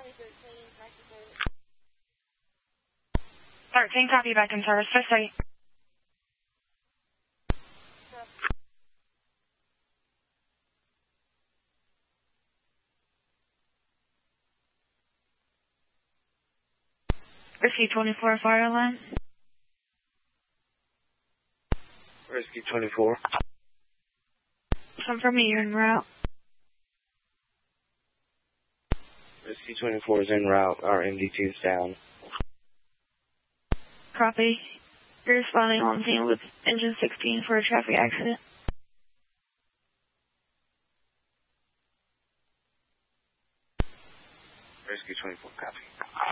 13, copy, back in service. 50. Whiskey 24, fire line. Whiskey 24. Confirm me, you're en route. Whiskey 24 is en route. Our MD2 is down. Copy. You're responding on scene with engine 16 for a traffic accident. Whiskey 24, copy.